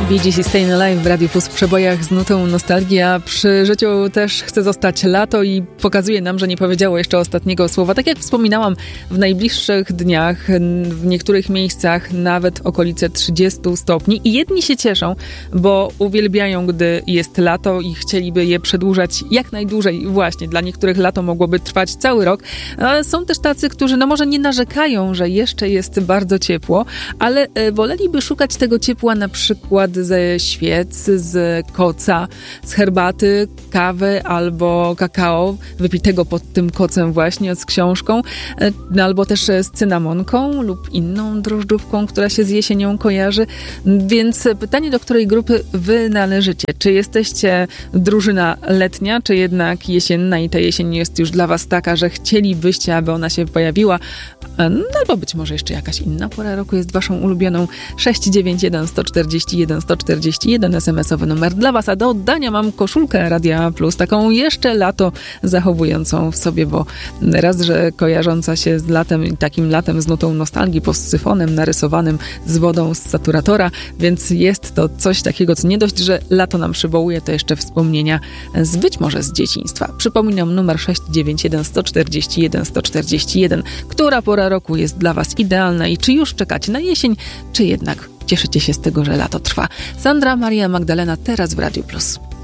Bee Gees i Stayin' Alive w Radiu Plus w przebojach z nutą nostalgii, a przy życiu też chce zostać lato i pokazuje nam, że nie powiedziało jeszcze ostatniego słowa. Tak jak wspominałam, w najbliższych dniach w niektórych miejscach nawet okolice 30 stopni i jedni się cieszą, bo uwielbiają, gdy jest lato i chcieliby je przedłużać jak najdłużej. Właśnie, dla niektórych lato mogłoby trwać cały rok, ale są też tacy, którzy może nie narzekają, że jeszcze jest bardzo ciepło, ale woleliby szukać tego ciepła na przykład ze świec, z koca, z herbaty, kawy albo kakao wypitego pod tym kocem właśnie z książką, albo też z cynamonką lub inną drożdżówką, która się z jesienią kojarzy. Więc pytanie, do której grupy wy należycie? Czy jesteście drużyna letnia, czy jednak jesienna i ta jesień jest już dla was taka, że chcielibyście, aby ona się pojawiła? Albo być może jeszcze jakaś inna pora roku jest waszą ulubioną. 691 141 141 SMS-owy numer dla was, a do oddania mam koszulkę Radia Plus, taką jeszcze lato zachowującą w sobie, bo raz, że kojarząca się z latem i takim latem z nutą nostalgii, po syfonem narysowanym z wodą z saturatora, więc jest to coś takiego, co nie dość, że lato nam przywołuje, to jeszcze wspomnienia być może z dzieciństwa. Przypominam numer 691 141 141. Która pora roku jest dla was idealna i czy już czekacie na jesień, czy jednak cieszycie się z tego, że lato trwa? Sandra Maria Magdalena teraz w Radiu Plus.